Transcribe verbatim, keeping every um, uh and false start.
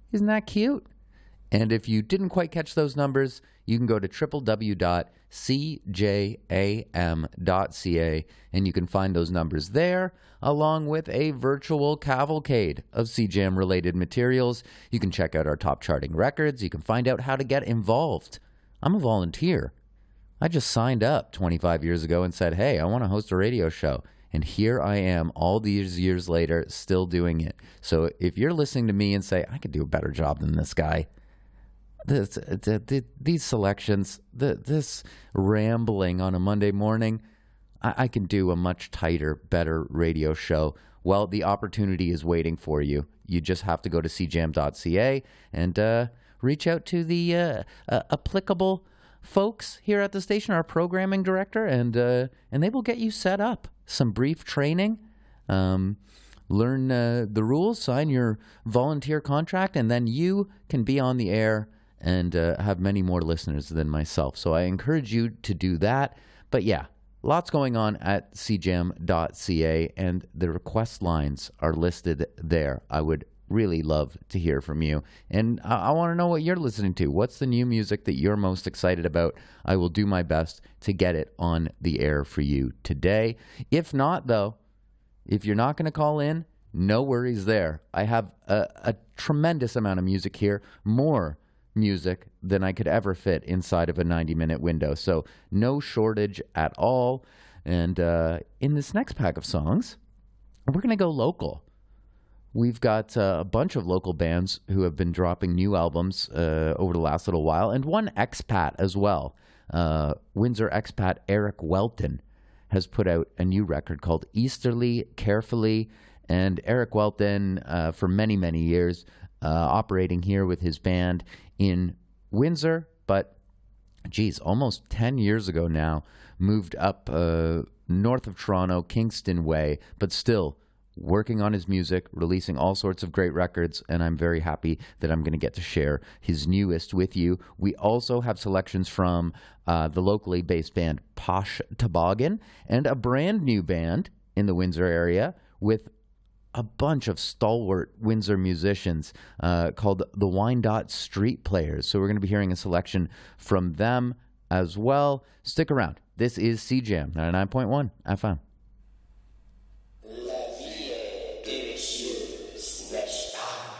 Isn't that cute? And if you didn't quite catch those numbers, you can go to w w w dot c j a m dot c a and you can find those numbers there, along with a virtual cavalcade of C J M-related materials. You can check out our top charting records. You can find out how to get involved. I'm a volunteer. I just signed up twenty-five years ago and said, hey, I want to host a radio show. And here I am all these years later still doing it. So if you're listening to me and say, I could do a better job than this guy, this, the, the, these selections, the, this rambling on a Monday morning, I, I can do a much tighter, better radio show. Well, the opportunity is waiting for you. You just have to go to c j m dot c a and uh, reach out to the uh, uh, applicable folks here at the station, our programming director, and uh, and they will get you set up. Some brief training, um, learn uh, the rules, sign your volunteer contract, and then you can be on the air and uh, have many more listeners than myself. So I encourage you to do that. But yeah, lots going on at c j m dot c a, and the request lines are listed there. I would really love to hear from you. And I, I want to know what you're listening to. What's the new music that you're most excited about? I will do my best to get it on the air for you today. If not, though, if you're not going to call in, no worries there. I have a, a tremendous amount of music here, more music than I could ever fit inside of a ninety-minute window. So no shortage at all. And uh, in this next pack of songs, we're going to go local. We've got uh, a bunch of local bands who have been dropping new albums uh, over the last little while, and one expat as well. Uh, Windsor expat Eric Welton has put out a new record called Easterly Carefully, and Eric Welton, uh, for many, many years, uh, operating here with his band in Windsor, but, geez, almost ten years ago now, moved up uh, north of Toronto, Kingston way, but still working on his music, releasing all sorts of great records, and I'm very happy that I'm going to get to share his newest with you. We also have selections from uh, the locally based band Posh Toboggan and a brand new band in the Windsor area with a bunch of stalwart Windsor musicians uh, called the Wyandotte Street Players. So we're going to be hearing a selection from them as well. Stick around. This is C J M ninety-nine point one F M.